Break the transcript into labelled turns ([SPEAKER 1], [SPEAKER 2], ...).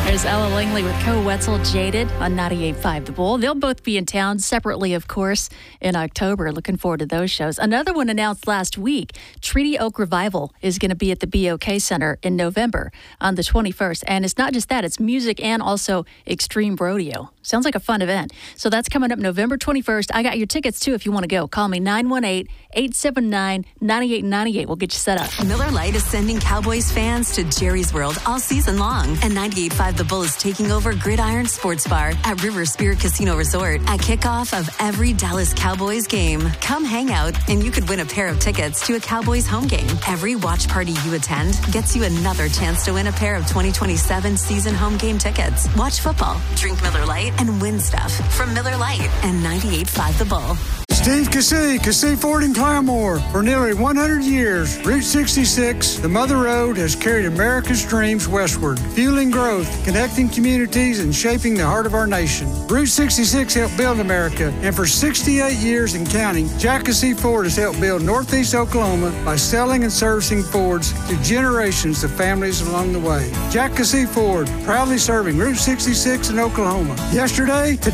[SPEAKER 1] There's Ella Langley with Co Wetzel, Jaded on 98.5 The Bull. They'll both be in town separately, of course, in October. Looking forward to those shows. Another one announced last week, Treaty Oak Revival is going to be at the BOK Center in November on the 21st. And it's not just that, it's music and also extreme rodeo. Sounds like a fun event. So that's coming up November 21st. I got your tickets, too, if you want to go. Call me 918-879-9898. We'll get you set up.
[SPEAKER 2] Miller Lite is sending Cowboys fans to Jerry's World all season long. And 98.5 The Bull is taking over Gridiron Sports Bar at River Spirit Casino Resort at kickoff of every Dallas Cowboys game. Come hang out, and you could win a pair of tickets to a Cowboys home game. Every watch party you attend gets you another chance to win a pair of 2027 season home game tickets. Watch football, drink Miller Lite, and win stuff from Miller Lite and 98.5 The Bull.
[SPEAKER 3] Steve Cassey Ford in Claremore. For nearly 100 years, Route 66, the Mother Road, has carried America's dreams westward, fueling growth, connecting communities, and shaping the heart of our nation. Route 66 helped build America, and for 68 years and counting, Jack Cassey Ford has helped build Northeast Oklahoma by selling and servicing Fords to generations of families along the way. Jack Cassey Ford, proudly serving Route 66 in Oklahoma. Yesterday, today,